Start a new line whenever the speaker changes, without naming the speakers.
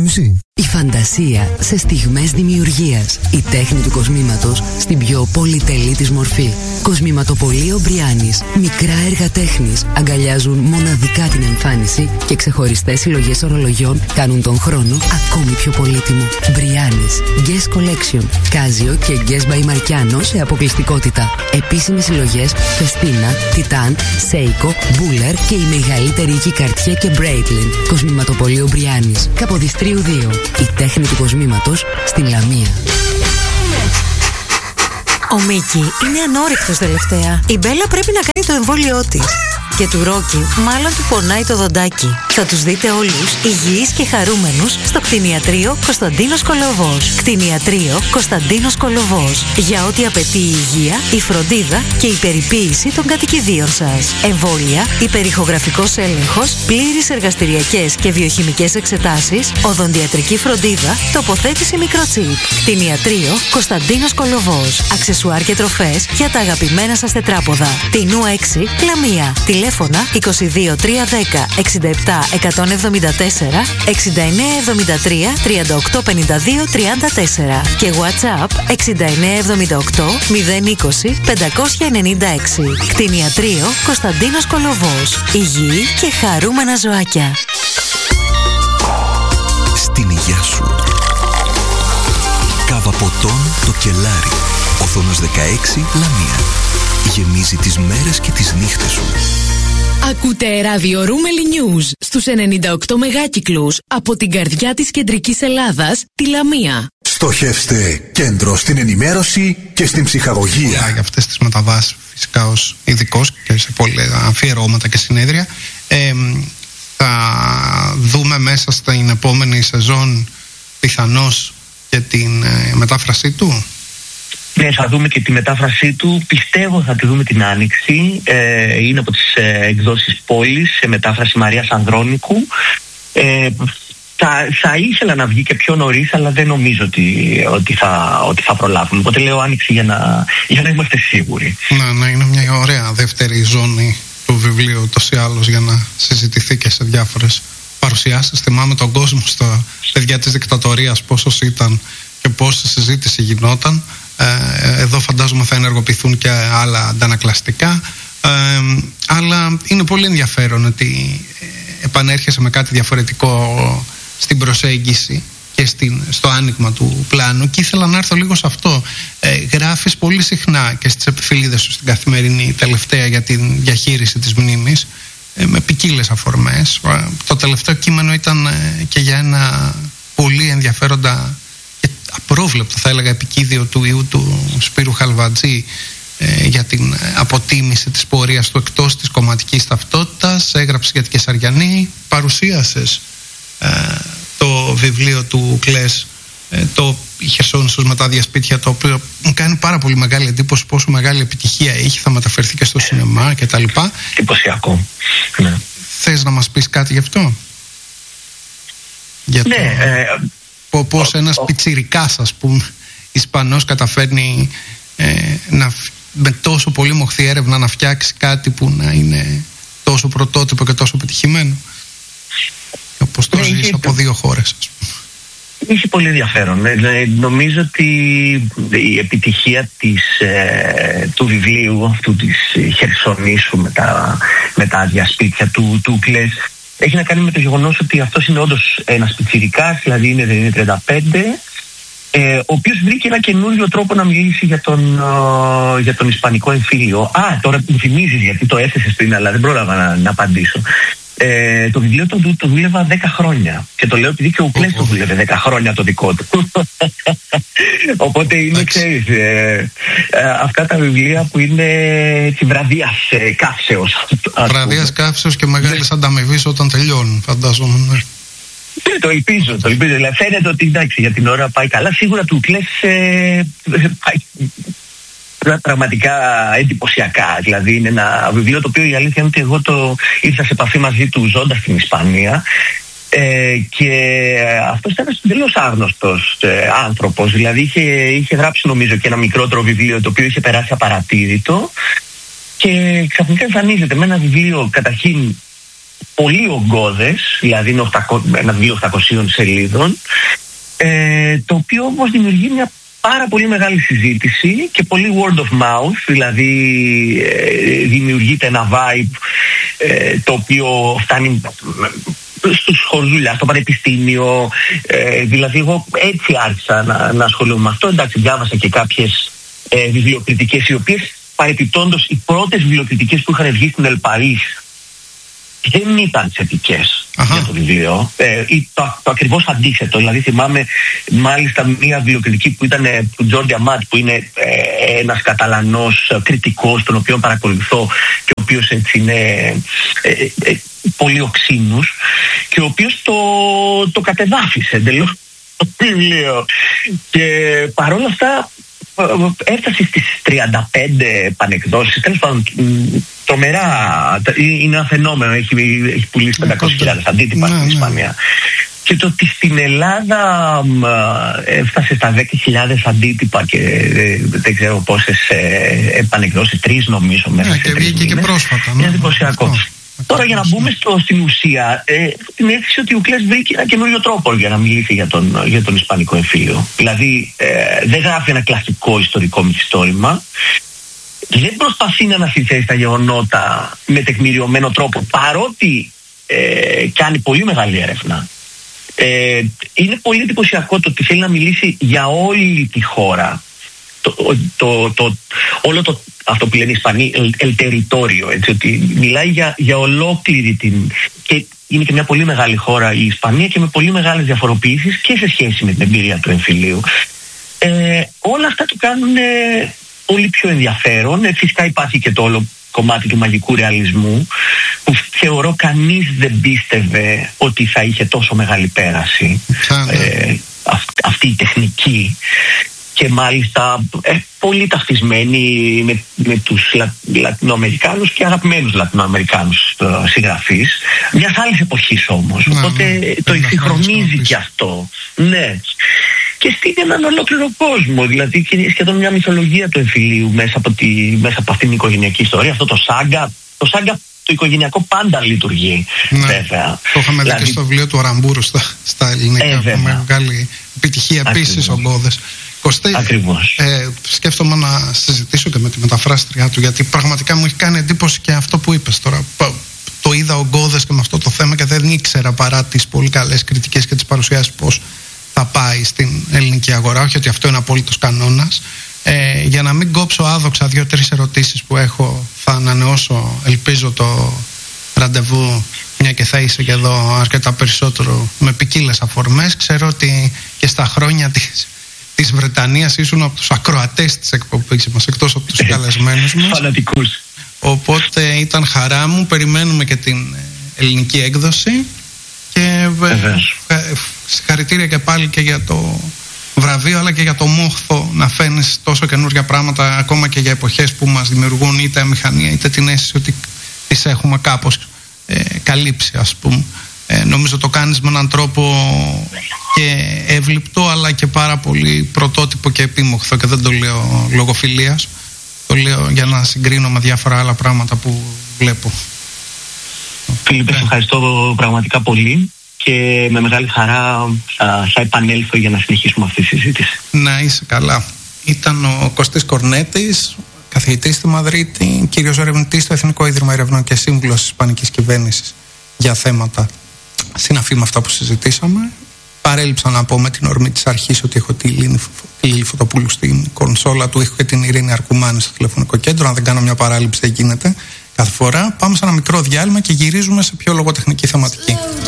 απόλαυση.
Η φαντασία σε στιγμές δημιουργίας. Η τέχνη του κοσμήματος στην πιο πολυτελή της μορφή. Κοσμηματοπωλείο Μπριάνης. Μικρά έργα τέχνης αγκαλιάζουν μοναδικά την εμφάνιση και ξεχωριστές συλλογές ορολογιών κάνουν τον χρόνο ακόμη πιο πολύτιμο. Μπριάνης. Guess Collection. Κάζιο και Guess by Marchiano σε αποκλειστικότητα. Επίσημες συλλογές Φεστίνα, Τιτάν, Σέικο, Μπούλερ και η μεγαλύτερη οίκη Καρτιέ και Μπρέιτλιν. Κοσμηματοπωλείο Μπριάνης. Καποδιστρίου 2. Η τέχνη του κοσμήματος στην Λαμία.
Ο Μίκη είναι ανόρυκτος τελευταία. Η Μπέλα πρέπει να κάνει το εμβόλιό της. Και του Ρόκι μάλλον του πονάει το δοντάκι. Θα τους δείτε όλους υγιείς και χαρούμενους στο κτηνιατρίο Κωνσταντίνος Κολοβός. Κτηνιατρίο Κωνσταντίνος Κολοβός. Για ό,τι απαιτεί η υγεία, η φροντίδα και η περιποίηση των κατοικιδίων σας. Εμβόλια, υπερηχογραφικός έλεγχος, πλήρεις εργαστηριακές και βιοχημικές εξετάσεις, οδοντιατρική φροντίδα, τοποθέτηση μικροτσίπ. Κτηνιατρίο Κωνσταντίνος Κολοβός. Αξεσουάρ και τροφές για τα αγαπημένα σας τετράποδα. Τινού 6, Λαμία. Τηλέφωνα 22 310 67 174 69 73 38 52 34 και WhatsApp 69 78 020 596. Κτηνιατρίο Κωνσταντίνος Κολοβός. Υγιή και χαρούμενα ζωάκια.
Στην υγεία σου. Κάβα ποτών το Κελάρι. Οθόνος 16 Λαμία. Γεμίζει τις μέρες και τις νύχτες σου.
Ακούτε ράδιο Ρούμελι News στους 98 μεγάκυκλους από την καρδιά της κεντρικής Ελλάδας, τη Λαμία.
Στοχεύστε κέντρο στην ενημέρωση και στην ψυχαγωγία.
Για αυτές τις μεταβάσεις φυσικά ως ειδικός και σε πολλά αφιερώματα και συνέδρια θα δούμε μέσα στην επόμενη σεζόν πιθανώς και την μετάφρασή του.
Ναι, θα δούμε και τη μετάφρασή του. Πιστεύω θα τη δούμε την Άνοιξη. Είναι από τις εκδόσεις Πόλης σε μετάφραση Μαρίας Ανδρώνικου. Θα ήθελα να βγει και πιο νωρίς, αλλά δεν νομίζω ότι θα προλάβουμε. Οπότε λέω Άνοιξη για να είμαστε σίγουροι.
Ναι, είναι μια ωραία δεύτερη ζώνη του βιβλίου ούτως ή άλλως για να συζητηθεί και σε διάφορες παρουσιάσεις. Θυμάμαι τον κόσμο στα παιδιά της δικτατορίας πόσος ήταν και πόση συζήτηση γινόταν. Εδώ φαντάζομαι θα ενεργοποιηθούν και άλλα αντανακλαστικά, αλλά είναι πολύ ενδιαφέρον ότι επανέρχεσαι με κάτι διαφορετικό στην προσέγγιση και στο άνοιγμα του πλάνου, και ήθελα να έρθω λίγο σε αυτό. Γράφεις πολύ συχνά και στις επιφυλίδες σου στην Καθημερινή τελευταία για την διαχείριση της μνήμης με ποικίλες αφορμές. Το τελευταίο κείμενο ήταν και για ένα πολύ ενδιαφέροντα και απρόβλεπτο, θα έλεγα, επικίδιο του ιού του Σπύρου Χαλβατζή για την αποτίμηση της πορείας του εκτός της κομματικής ταυτότητας. Έγραψε για την Κεσαριανή, παρουσίασες το βιβλίο του Κλές, το «Η Χερσόνησος με τα διασπίτια», το οποίο μου κάνει πάρα πολύ μεγάλη εντύπωση πόσο μεγάλη επιτυχία έχει, θα μεταφερθεί και στο σινεμά και τα λοιπά.
Εντυπωσιακό. Ναι.
Θες να μας πεις κάτι γι' αυτό? Για το πώς ένας πιτσιρικάς, ας πούμε, Ισπανός καταφέρνει με τόσο πολύ μοχθή έρευνα να φτιάξει κάτι που να είναι τόσο πρωτότυπο και τόσο επιτυχημένο, όπως το ζεις από δύο χώρες, ας πούμε.
Είχε πολύ ενδιαφέρον. Νομίζω ότι η επιτυχία του βιβλίου αυτού της Χερσονήσου με τα διασπίτια του Κλές έχει να κάνει με το γεγονός ότι αυτός είναι όντως ένας πιτσιρικάς, δηλαδή είναι 35, ο οποίος βρήκε ένα καινούριο τρόπο να μιλήσει για τον Ισπανικό εμφύλιο. Τώρα μου θυμίζεις, γιατί το έθεσες πριν, αλλά δεν πρόλαβα να απαντήσω. Το βιβλίο το δούλευα 10 χρόνια. Και το λέω επειδή και ο Κλές το δούλευε 10 χρόνια το δικό του. Οπότε είναι, ξέρεις, αυτά τα βιβλία που είναι βραδίας καύσεως.
Βραδίας καύσεως και μεγάλης ανταμοιβής όταν τελειώνουν, φαντάζομαι. Ναι.
Το ελπίζω. Δηλαδή, φαίνεται ότι εντάξει, για την ώρα πάει καλά. Σίγουρα του Κλές πραγματικά εντυπωσιακά. Δηλαδή είναι ένα βιβλίο το οποίο η αλήθεια είναι ότι εγώ ήρθα σε επαφή μαζί του ζώντας στην Ισπανία, και αυτός ήταν ένας τελείως άγνωστος άνθρωπος. Δηλαδή είχε γράψει νομίζω και ένα μικρότερο βιβλίο το οποίο είχε περάσει απαρατήρητο, και ξαφνικά εμφανίζεται με ένα βιβλίο καταρχήν πολύ ογκώδες, δηλαδή είναι ένα βιβλίο 800 σελίδων, το οποίο όμως δημιουργεί μια πάρα πολύ μεγάλη συζήτηση και πολύ word of mouth, δηλαδή δημιουργείται ένα vibe το οποίο φτάνει στους χώρους δουλειάς, στο πανεπιστήμιο, δηλαδή εγώ έτσι άρχισα να ασχολούμαι με αυτό. Εντάξει, διάβασα και κάποιες βιβλιοκριτικές, οι οποίες παρεπιπτόντως οι πρώτες βιβλιοκριτικές που είχαν βγει στην El País δεν ήταν θετικές για το βιβλίο, ή το ακριβώς αντίθετο. Δηλαδή θυμάμαι μάλιστα μια βιβλιοκριτική που ήταν του Τζόρντι Αμάτ, που είναι ένας Καταλανός κριτικός, τον οποίο παρακολουθώ και ο οποίος έτσι είναι πολύ οξύνους, και ο οποίος το κατεδάφισε εντελώς το βιβλίο, και παρόλα αυτά έφτασε στις 35 πανεκδόσεις. Τέλος πάντων, τρομερά, είναι ένα φαινόμενο. Έχει πουλήσει 500.000 αντίτυπα στην Ισπανία. Και το ότι στην Ελλάδα έφτασε στα 10.000 αντίτυπα και δεν ξέρω πόσες επανεκδόσεις, 3 νομίζω μέσα σε 3 μήνες.
Και πρόσφατα.
Είναι εντυπωσιακό. Τώρα για να μπούμε στην ουσία, την αίσθηση ότι ο Κλές βρήκε ένα καινούριο τρόπο για να μιλήσει για τον Ισπανικό εμφύλιο. Δηλαδή δεν γράφει ένα κλασικό ιστορικό μυθιστόρημα, δεν προσπαθεί να ανασυνθέσει τα γεγονότα με τεκμηριωμένο τρόπο, παρότι κάνει πολύ μεγάλη έρευνα. Είναι πολύ εντυπωσιακό το ότι θέλει να μιλήσει για όλη τη χώρα, όλο το αυτό που λένε οι Ισπανοί el territorio, έτσι, ότι μιλάει για ολόκληρη την, και είναι και μια πολύ μεγάλη χώρα η Ισπανία και με πολύ μεγάλες διαφοροποιήσεις και σε σχέση με την εμπειρία του εμφυλίου. Όλα αυτά το κάνουν πολύ πιο ενδιαφέρον. Φυσικά υπάρχει και το όλο κομμάτι του μαγικού ρεαλισμού, που θεωρώ κανείς δεν πίστευε ότι θα είχε τόσο μεγάλη πέραση αυτή η τεχνική, και μάλιστα πολύ ταυτισμένη με τους Λατινοαμερικάνους και αγαπημένους Λατινοαμερικάνους συγγραφείς μιας άλλης εποχής όμως, οπότε το εξυγχρονίζει και αυτό. Ναι. Και στείλει έναν ολόκληρο κόσμο, δηλαδή σχεδόν μια μυθολογία του εμφυλίου μέσα από αυτήν την οικογενειακή ιστορία. Αυτό το σάγκα το οικογενειακό πάντα λειτουργεί, βέβαια.
Το είχαμε δει και στο βιβλίο του Αραμπούρου στα ελληνικά, με μεγάλη επιτυχία επίσης ογκώδες. Κωστή, σκέφτομαι να συζητήσω και με τη μεταφράστριά του, γιατί πραγματικά μου έχει κάνει εντύπωση και αυτό που είπες τώρα. Το είδα ογκώδες και με αυτό το θέμα και δεν ήξερα, παρά τις πολύ καλές κριτικές και τις παρουσιάσεις, πώς θα πάει στην ελληνική αγορά. Όχι ότι αυτό είναι απόλυτος κανόνας. Για να μην κόψω άδοξα 2-3 ερωτήσεις που έχω, θα ανανεώσω, ελπίζω, το ραντεβού, μια και θα είσαι και εδώ αρκετά περισσότερο, με ποικίλες αφορμές. Ξέρω ότι και στα χρόνια της Βρετανίας ήσουν από τους ακροατές της εκπομπής μας, εκτός από τους καλεσμένους μας.
Φανατικούς.
Οπότε ήταν χαρά μου. Περιμένουμε και την ελληνική έκδοση και συγχαρητήρια και πάλι και για το βραβείο, αλλά και για το μόχθο να φαίνεις τόσο καινούργια πράγματα, ακόμα και για εποχές που μας δημιουργούν είτε αμηχανία είτε την αίσθηση ότι τις έχουμε κάπως καλύψει, ας πούμε. Νομίζω το κάνεις με έναν τρόπο και εύληπτο, αλλά και πάρα πολύ πρωτότυπο και επίμοχθο, και δεν το λέω λόγω φιλίας, το λέω για να συγκρίνω με διάφορα άλλα πράγματα που βλέπω.
Φίλιππε, σε ευχαριστώ πραγματικά πολύ και με μεγάλη χαρά θα επανέλθω για να συνεχίσουμε αυτή τη συζήτηση.
Να είσαι καλά. Ήταν ο Κωστής Κορνέτης, καθηγητής στη Μαδρίτη, κύριος ερευνητής στο Εθνικό Ίδρυμα Ερευνών και σύμβουλος της Ισπανικής Κυβέρνησης για θέματα συναφή με αυτά που συζητήσαμε. Παρέλειψα να πω με την ορμή της αρχής ότι έχω τη Λίλη Φωτοπούλου στην κονσόλα του ήχου και την Ειρήνη Αρκουμάνη στο τηλεφωνικό κέντρο. Αν δεν κάνω μια παράληψη, δεν γίνεται κάθε φορά. Πάμε σε ένα μικρό διάλειμμα και γυρίζουμε σε πιο λογοτεχνική θεματική.